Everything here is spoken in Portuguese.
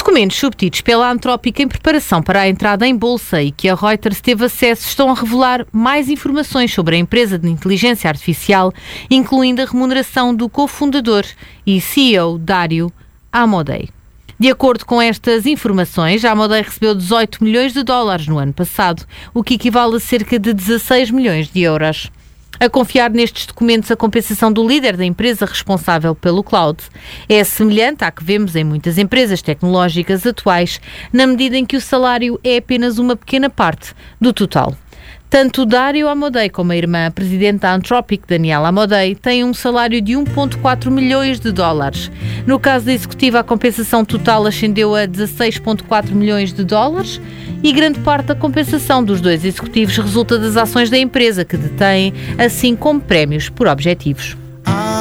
Documentos subtidos pela Anthropic em preparação para a entrada em bolsa e que a Reuters teve acesso estão a revelar mais informações sobre a empresa de inteligência artificial, incluindo a remuneração do cofundador e CEO Dario Amodei. De acordo com estas informações, a Amodei recebeu 18 milhões de dólares no ano passado, o que equivale a cerca de 16 milhões de euros. A confiar nestes documentos a compensação do líder da empresa responsável pelo cloud é semelhante à que vemos em muitas empresas tecnológicas atuais, na medida em que o salário é apenas uma pequena parte do total. Tanto Dario Amodei como a irmã presidente da Anthropic, Daniela Amodei, têm um salário de 1,4 milhões de dólares. No caso da executiva, a compensação total ascendeu a 16,4 milhões de dólares e grande parte da compensação dos dois executivos resulta das ações da empresa que detêm, assim como prémios por objetivos.